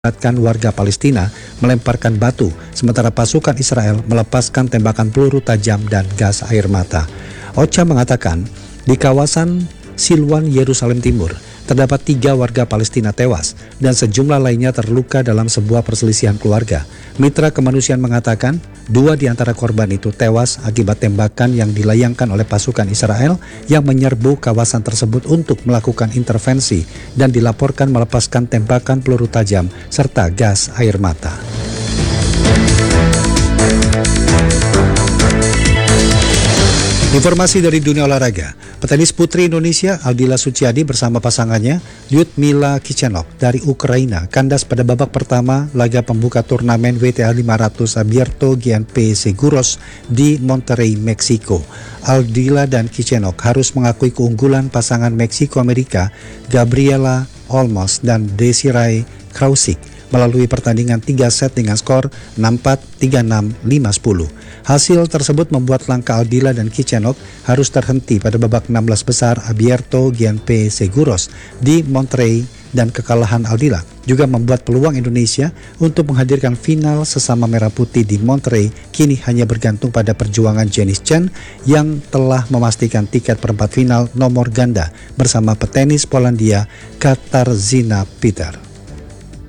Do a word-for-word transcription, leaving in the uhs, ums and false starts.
mengakibatkan warga Palestina melemparkan batu, sementara pasukan Israel melepaskan tembakan peluru tajam dan gas air mata. OCHA mengatakan, di kawasan Silwan, Yerusalem Timur, terdapat tiga warga Palestina tewas dan sejumlah lainnya terluka dalam sebuah perselisihan keluarga. Mitra kemanusiaan mengatakan, dua di antara korban itu tewas akibat tembakan yang dilayangkan oleh pasukan Israel yang menyerbu kawasan tersebut untuk melakukan intervensi dan dilaporkan melepaskan tembakan peluru tajam serta gas air mata. Informasi dari dunia olahraga, petenis putri Indonesia Aldila Suciadi bersama pasangannya Lyudmila Kichenok dari Ukraina kandas pada babak pertama laga pembuka turnamen W T A lima ratus Abierto G N P Seguros di Monterrey, Meksiko. Aldila dan Kichenok harus mengakui keunggulan pasangan Meksiko-Amerika Gabriela Olmos dan Desiree Krausik melalui pertandingan tiga set dengan skor enam empat, tiga enam, lima sepuluh. Hasil tersebut membuat langkah Aldila dan Kichenok harus terhenti pada babak enam belas besar Abierto G N P Seguros di Monterrey, dan kekalahan Aldila juga membuat peluang Indonesia untuk menghadirkan final sesama merah putih di Monterrey kini hanya bergantung pada perjuangan Janice Chen yang telah memastikan tiket perempat final nomor ganda bersama petenis Polandia Katarzyna Peter.